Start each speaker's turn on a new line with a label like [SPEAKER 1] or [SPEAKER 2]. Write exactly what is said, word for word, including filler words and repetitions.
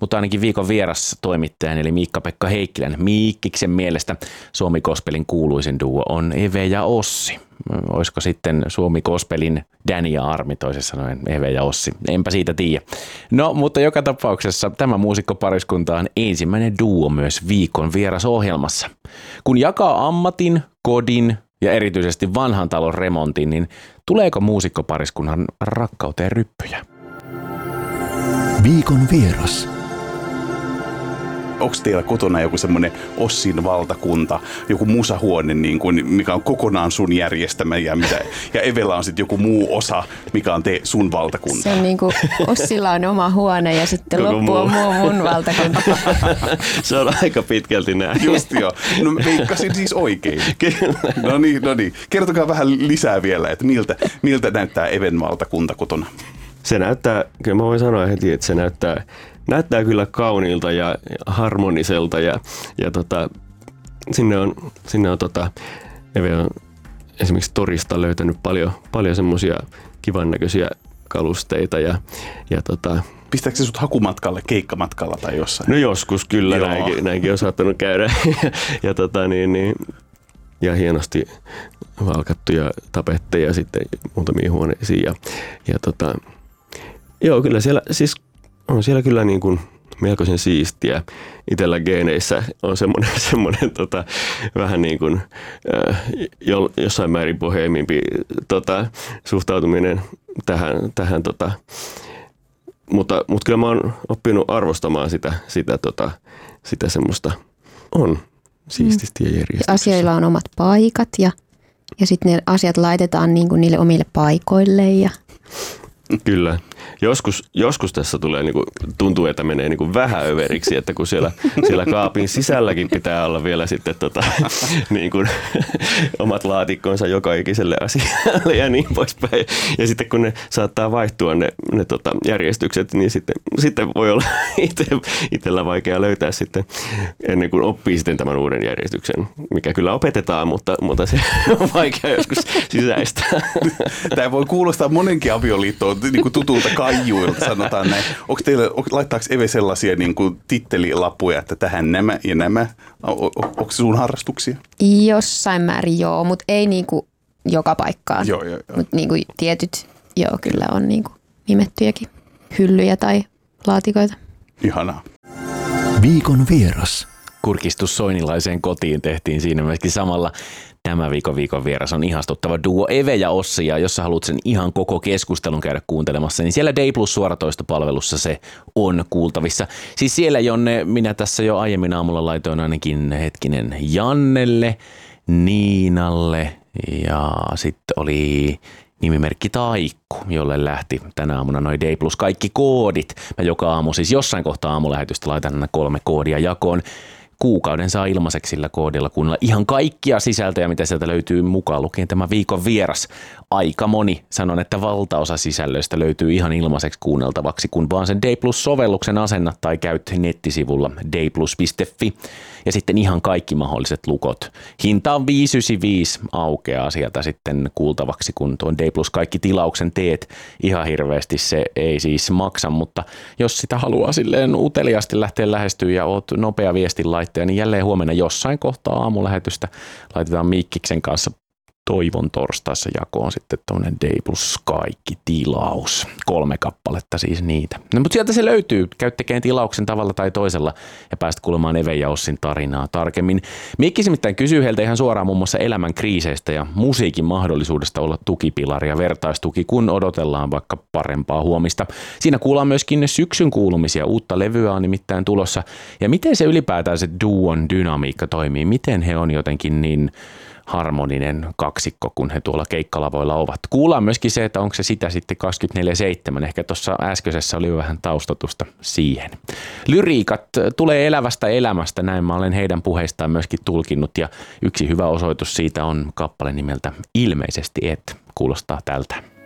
[SPEAKER 1] mutta ainakin viikon vieras toimittajan eli Miikka-Pekka Heikkilän Miikkiksen mielestä Suomi Gospelin kuuluisin duo on Eve ja Ossi. Olisiko sitten Suomi Gospelin Danny ja Armi, toisessa sanoen Eve ja Ossi? Enpä siitä tiedä. No, mutta joka tapauksessa tämä muusikkopariskunta on ensimmäinen duo myös viikon vierasohjelmassa. Kun jakaa ammatin, kodin ja erityisesti vanhan talon remontin, niin tuleeko muusikkopariskunnan rakkauteen ryppyjä?
[SPEAKER 2] Viikon vieras.
[SPEAKER 3] Onko teillä kotona joku semmoinen Ossin valtakunta, joku musahuone, niin kuin, mikä on kokonaan sun järjestämä ja, mitä, ja Evellä on sitten joku muu osa, mikä on te, sun valtakunta?
[SPEAKER 4] Se on niin kuin Ossilla on oma huone ja sitten
[SPEAKER 1] Koko
[SPEAKER 4] loppu on muu mun valtakunta.
[SPEAKER 5] Se on aika pitkälti näin.
[SPEAKER 3] Just joo. No veikkasin siis oikein. No niin, no niin. Kertokaa vähän lisää vielä, että miltä, miltä näyttää Even valtakunta kotona?
[SPEAKER 5] Se näyttää, kyllä mä voin sanoa heti, että se näyttää, näyttää kyllä kauniilta ja harmoniselta ja, ja tota, sinne on, sinne on tota, Eve on esimerkiksi torista löytänyt paljon, paljon semmoisia kivan näköisiä kalusteita ja, ja tota,
[SPEAKER 3] pistääkö se sut hakumatkalle, keikkamatkalla tai jossain?
[SPEAKER 5] No joskus kyllä, näinkin, näinkin on saattanut käydä ja, ja, tota, niin, niin, ja hienosti valkattuja tapetteja sitten muutamiin huoneisiin ja, ja tota, joo, kyllä siellä, siis on siellä kyllä niin kuin melkoisen siistiä. Itellä geeneissä on semmoinen, semmoinen tota, vähän niin kuin äh, jo, jossain määrin boheemimpi tota, suhtautuminen tähän, tähän tota, mutta, mutta kyllä mä oon oppinut arvostamaan sitä, sitä, tota, sitä semmoista, on siististi ja järjestyksessä.
[SPEAKER 4] Asioilla on omat paikat ja, ja sitten ne asiat laitetaan niin kuin niille omille paikoille ja
[SPEAKER 5] kyllä. Joskus, joskus tässä tulee, niin kuin, tuntuu, että menee niin kuin vähän överiksi, että kun siellä, siellä kaapin sisälläkin pitää olla vielä sitten tota, niin kuin, omat laatikkonsa joka ikiselle asialle ja niin poispäin. Ja sitten kun ne saattaa vaihtua ne, ne tota, järjestykset, niin sitten, sitten voi olla itse, itsellä vaikea löytää sitten ennen kuin oppii sitten tämän uuden järjestyksen, mikä kyllä opetetaan, mutta, mutta se on vaikea joskus sisäistää.
[SPEAKER 3] Tämä voi kuulostaa monenkin avioliittoon niin kuin tutulta kaijuilta, sanotaan näin. Onko teillä, laittaako Eve sellaisia niin kuin tittelilappuja, että tähän nämä ja nämä? Onko se sun harrastuksia?
[SPEAKER 4] jossain määrin joo, mutta ei niin kuin joka paikkaan.
[SPEAKER 3] Joo, joo, joo.
[SPEAKER 4] Mutta niin kuin tietyt, joo, kyllä on niin kuin nimettyjäkin hyllyjä tai laatikoita.
[SPEAKER 3] Ihanaa.
[SPEAKER 2] Viikon vieras.
[SPEAKER 1] Kurkistus soinilaiseen kotiin tehtiin siinä myöskin samalla. Tämä viikon viikon vieras on ihastuttava duo Eve ja Ossi, ja jos sä haluat sen ihan koko keskustelun käydä kuuntelemassa, niin siellä Day Plus suoratoistopalvelussa se on kuultavissa. Siis siellä, jonne minä tässä jo aiemmin aamulla laitoin ainakin hetkinen Jannelle, Niinalle ja sitten oli nimimerkki Taikku, jolle lähti tänä aamuna noi Day Plus kaikki koodit. Mä joka aamu siis jossain kohtaa aamulähetystä laitan nämä kolme koodia jakoon. Kuukauden saa ilmaiseksi sillä koodilla kuunnella ihan kaikkia sisältöjä, mitä sieltä löytyy mukaan lukien tämä viikon vieras. Aika moni, sanon, että valtaosa sisällöistä löytyy ihan ilmaiseksi kuunneltavaksi, kun vaan sen Day Plus-sovelluksen asennat tai käyt nettisivulla dayplus piste fi ja sitten ihan kaikki mahdolliset lukot. Hinta on viisi yhdeksänkymmentäviisi, aukeaa sieltä sitten kuultavaksi, kun tuon Day Plus kaikki tilauksen teet. Ihan hirveästi se ei siis maksa, mutta jos sitä haluaa silleen uteliaasti lähteä lähestyä ja oot nopea viestin laittaja, niin jälleen huomenna jossain kohtaa aamulähetystä laitetaan Miikkiksen kanssa toivon torstaissa jakoon sitten tuonne Day Plus kaikki tilaus. Kolme kappaletta siis niitä. No, mutta sieltä se löytyy. Käy tekemään tilauksen tavalla tai toisella ja päästä kuulemaan Eve ja Ossin tarinaa tarkemmin. Mikkis nimittäin kysyy heiltä ihan suoraan muun muassa elämän kriiseistä ja musiikin mahdollisuudesta olla tukipilari ja vertaistuki, kun odotellaan vaikka parempaa huomista. Siinä kuullaan myöskin syksyn kuulumisia. Uutta levyä on nimittäin tulossa. Ja miten se ylipäätään se duon dynamiikka toimii? Miten he on jotenkin niin harmoninen kaksikko, kun he tuolla keikkalavoilla ovat. Kuullaan myöskin se, että onko se sitä sitten kaksikymmentäneljä seitsemän. Ehkä tuossa äskeisessä oli vähän taustatusta siihen. Lyriikat tulee elävästä elämästä, näin mä olen heidän puheistaan myöskin tulkinnut. Ja yksi hyvä osoitus siitä on kappale nimeltä Ilmeisesti et. Kuulostaa tältä.